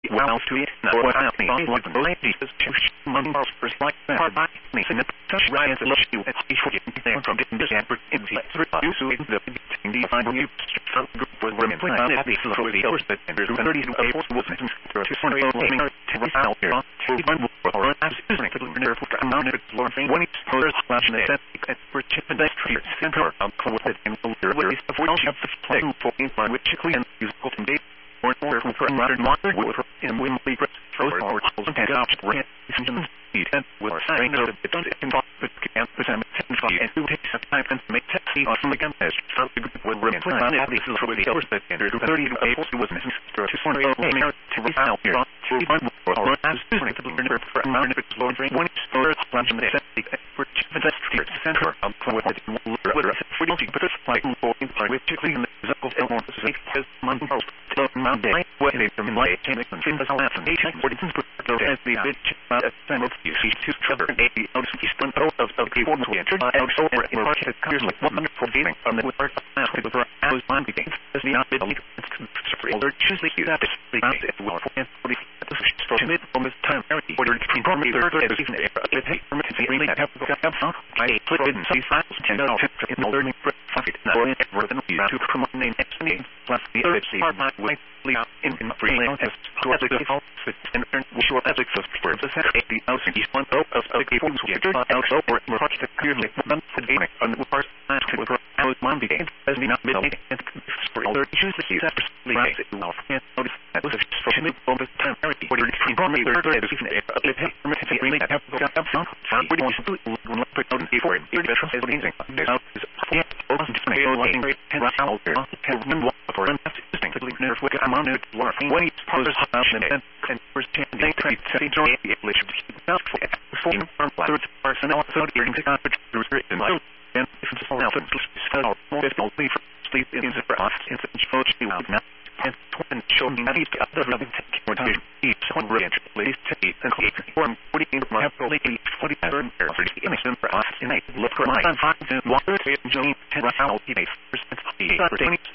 well to it, no what I think on what the lady is to money first like that by me and touch right the love you at each for getting there from this effort in the you so in the find you some group was women when I had the for the hours that and there's 30 to 8 was to sorry out here to find or as is to learn for amount of learning when it's first slash that for chip and center of close and where is the voice of the play for in which clean useful from date or from modern water and when we first or and out rent and with saying that it doesn't involve the campus and to take some time and make taxi on the campus so the group will remain on at least for the hours that there's 30 to 8 was missing to sort of to out here to find or as doing to learn for amount of exploring when it's first lunch and they for the center of close for the but like which clean the physical element is month Monday what is from like and things happen 18 for instance as the bitch some of you see to cover 80 of the spin of people who entered out over in market clears like wonderful feeling from the work for hours one begins as the outfit older choose that is the well for to mid from this time order to inform me third as even it take from it really have I put in some files and in the learning profit now ever than we to promote name plus the other part with in freelance as classic and short ethics of for the set 80,000 each one of the people who get also or project clearly month to day on the part to hours one begins as the not middle and for older issues that you have to right and notice that was for mid from the time order to inform me third as even if really have got some what do you do when put on before it is amazing now is for distinctly nerve with amount of when he poses and first they try to enjoy the English for third person also during the conference and if all else more difficultly for sleep in the us in the show you not and when showing that each other loving take more time each one range ladies take and form putting in my lady 47 innocent for us in a look for my water to enjoy 10 hours